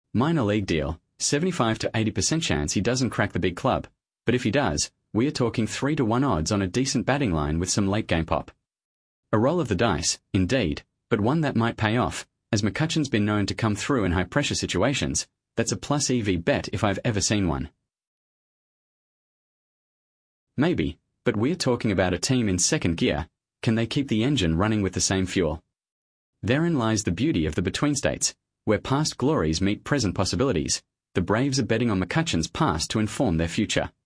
Minor league deal, 75 to 80% chance he doesn't crack the big club, but if he does, we are talking 3-1 odds on a decent batting line with some late game pop. A roll of the dice, indeed, but one that might pay off, as McCutchen's been known to come through in high-pressure situations. That's a plus EV bet if I've ever seen one. Maybe, but we're talking about a team in second gear. Can they keep the engine running with the same fuel? Therein lies the beauty of the between states, where past glories meet present possibilities. The Braves are betting on McCutchen's past to inform their future.